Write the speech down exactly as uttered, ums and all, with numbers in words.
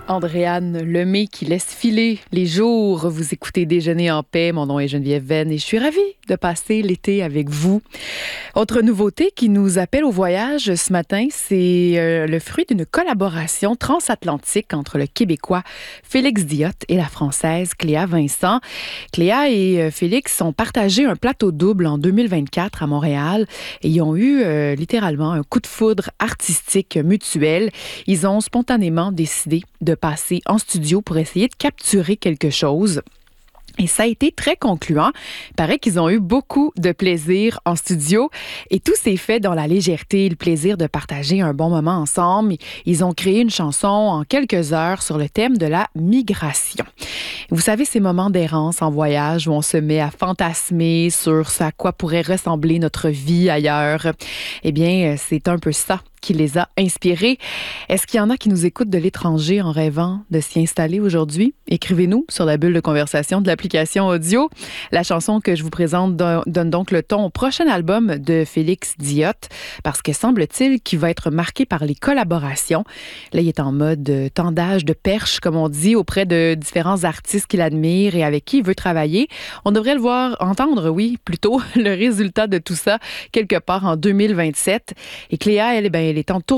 Andréane Lemay qui laisse filer les jours. Vous écoutez Déjeuner en paix. Mon nom est Geneviève Venn et je suis ravie de passer l'été avec vous. Autre nouveauté qui nous appelle au voyage ce matin, c'est euh, le fruit d'une collaboration transatlantique entre le Québécois Félix Diotte et la Française Cléa Vincent. Cléa et euh, Félix ont partagé un plateau double en deux mille vingt-quatre à Montréal et ils ont eu euh, littéralement un coup de foudre artistique mutuel. Ils ont spontanément décidé de passer en studio pour essayer de capturer quelque chose. Et ça a été très concluant. Il paraît qu'ils ont eu beaucoup de plaisir en studio et tout s'est fait dans la légèreté, le plaisir de partager un bon moment ensemble. Ils ont créé une chanson en quelques heures sur le thème de la migration. Vous savez, ces moments d'errance en voyage où on se met à fantasmer sur ce à quoi pourrait ressembler notre vie ailleurs. Eh bien, c'est un peu ça qui les a inspirés. Est-ce qu'il y en a qui nous écoutent de l'étranger en rêvant de s'y installer aujourd'hui? Écrivez-nous sur la bulle de conversation de l'application audio. La chanson que je vous présente donne donc le ton au prochain album de Félix Diotte parce que semble-t-il qu'il va être marqué par les collaborations. Là, il est en mode tendage de perche, comme on dit, auprès de différents artistes qu'il admire et avec qui il veut travailler. On devrait le voir, entendre, oui, plutôt, le résultat de tout ça quelque part en deux mille vingt-sept. Et Cléa, elle, ben, elle est en tournée